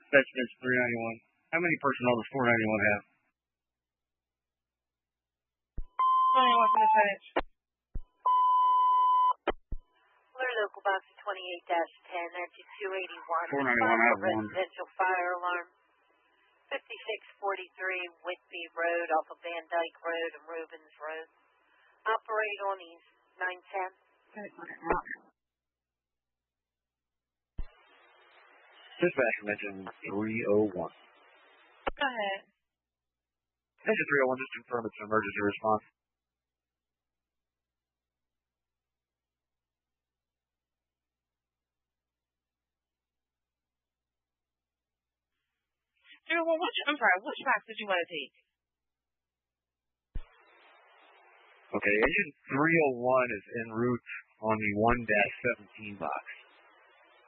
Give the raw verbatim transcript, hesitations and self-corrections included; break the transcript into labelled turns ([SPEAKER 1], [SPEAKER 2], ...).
[SPEAKER 1] That's that's three ninety-one. How many personnel does four ninety-one have?
[SPEAKER 2] ninety-one from dispatch.
[SPEAKER 3] Alert local box twenty-eight dash ten, engine two eighty-one.
[SPEAKER 1] four ninety-one, I have one.
[SPEAKER 3] Residential fire alarm. fifty-six forty-three Whitby Road off of Van Dyke Road and Rubens Road. Operate on East nine ten.
[SPEAKER 1] Dispatch from engine three oh one.
[SPEAKER 2] Go ahead.
[SPEAKER 1] Engine three oh one, just confirm it's an emergency response.
[SPEAKER 2] Hey, well, which, I'm sorry, which box did you want to take?
[SPEAKER 1] Okay, engine three oh one is en route on the one dash seventeen box.